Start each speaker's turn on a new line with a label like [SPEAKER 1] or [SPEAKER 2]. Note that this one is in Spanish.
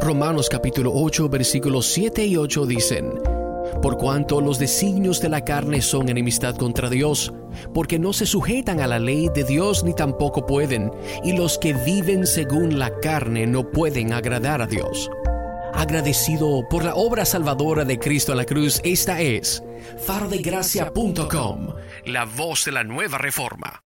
[SPEAKER 1] Romanos capítulo 8, versículos 7 y 8 dicen: Por cuanto los designios de la carne son enemistad contra Dios, porque no se sujetan a la ley de Dios ni tampoco pueden, y los que viven según la carne no pueden agradar a Dios. Agradecido por la obra salvadora de Cristo en la cruz, esta es farodegracia.com, la voz de la nueva reforma.